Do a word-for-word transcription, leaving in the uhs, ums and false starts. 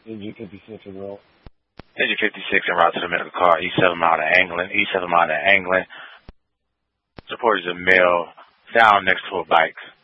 Engine fifty-six in route. Engine fifty-six en route to the medical car. E seven mile to Anglin. E seven mile to Anglin. Supporters of male down next to a bike.